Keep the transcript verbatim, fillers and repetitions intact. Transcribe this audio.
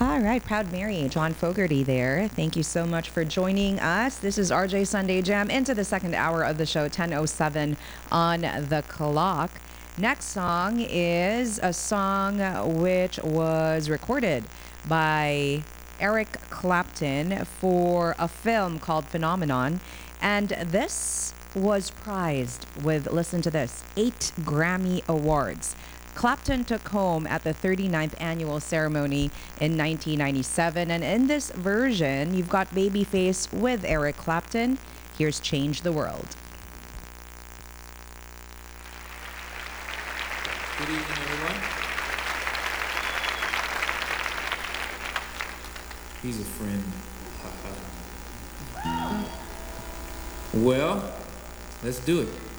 All right, Proud Mary, John Fogerty there. Thank you so much for joining us. This is R J Sunday Jam into the second hour of the show, ten oh seven on the clock. Next song is a song which was recorded by Eric Clapton for a film called Phenomenon. And this was prized with, listen to this, eight Grammy Awards. Clapton took home at the thirty-ninth annual ceremony in nineteen ninety-seven. And in this version, you've got Babyface with Eric Clapton. Here's Change the World. Good evening, everyone. He's a friend. Well, let's do it.